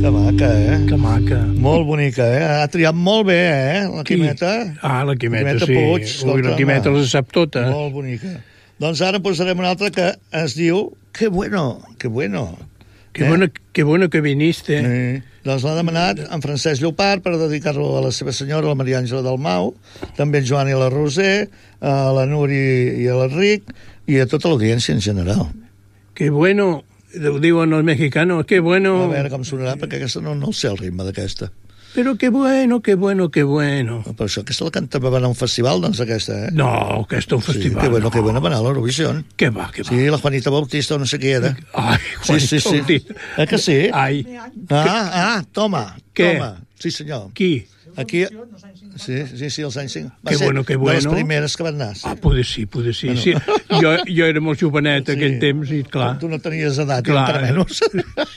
Que maca, Que maca. Molt bonica, Ha triat molt bé, la Quimeta. La Quimeta, sí. Puig, Ui, la Quimeta les sap totes. Molt bonica. Doncs ara posarem una altra que es diu Que bueno, que bueno. Qué bueno que viniste. Doncs l'ha demanat en Francesc Llopart per dedicar-lo a la seva senyora, la Maria Àngela Dalmau, també en Joan i la Roser, a la Núria i a l'Enric, i a tota l'audiència en general. Qué bueno, ho diuen els mexicanos, qué bueno... A veure com sonarà, perquè aquesta no sé el ritme d'aquesta. Pero qué bueno, qué bueno, qué bueno. Per això aquesta la cantava a un festival, doncs, aquesta, No, aquesta un festival. Sí, que bueno, va anar a l'Eurovisió. Que va. Sí, la Juanita Bautista o no sé qui era. Ai, Juanita Bautista. Que sí? Ai. Toma. Què? Toma. Sí, senyor. Qui? Aquí... Sí, els anys 5. Que bueno. De les primeres que van anar. Poder sí. Bueno. Sí. Jo era molt jovenet aquell temps i clar. Tu no tenies edat, encara menys.